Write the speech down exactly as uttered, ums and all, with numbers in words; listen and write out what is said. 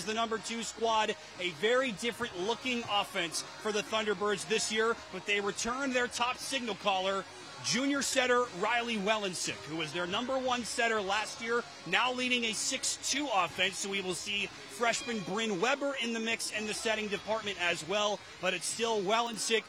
the number two squad. A very different looking offense for the Thunderbirds this year, but they returned their top signal caller, junior setter Riley Wellensick, who was their number one setter last year, now leading a six two offense. So we will see freshman Bryn Weber in the mix in the setting department as well, but it's still Wellensick